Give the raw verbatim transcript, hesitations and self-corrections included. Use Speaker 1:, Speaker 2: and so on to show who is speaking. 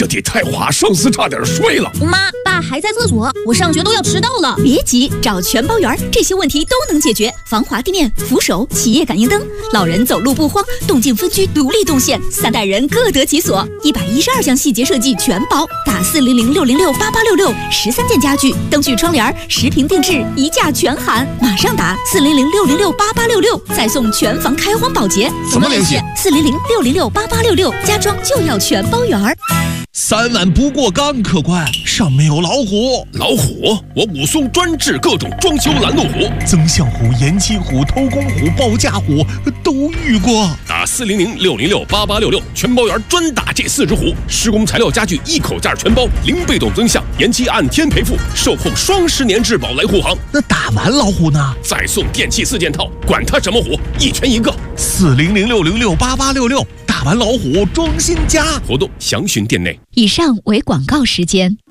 Speaker 1: 得太华上司差点睡了。
Speaker 2: 妈，爸还在厕所，我上学都要迟到了。
Speaker 3: 别急，找全包园，这些问题都能解决。防滑地面、扶手、企业感应灯，老人走路不慌，动静分区独立动线，三代人各得其所。一百一十二项细节设计全包，打四零零六零六八八六六，十三件家具、灯具、窗帘，十平定制，一价全含。马上打四零零六零六八八六六，再送全房开荒保洁。
Speaker 1: 怎么联系？
Speaker 3: 四零零六零六八八六六，家装就要全包园。
Speaker 4: 三万不过岗，客官上面有老虎。
Speaker 1: 老虎？我武松专治各种装修拦路虎，
Speaker 4: 增象虎、延期虎、偷工虎、报价虎都遇过。
Speaker 1: 打四零零六零六八八六六，全包园专打这四只虎。施工材料家具一口价全包，零被动增项，延期按天赔付，售后双十年质保来护航。
Speaker 4: 那打完老虎呢？
Speaker 1: 再送电器四件套，管它什么虎，一拳一个。
Speaker 4: 四零零六零六八八六六，打完老虎装新家。
Speaker 1: 活动详询店内。
Speaker 3: 以上为广告时间。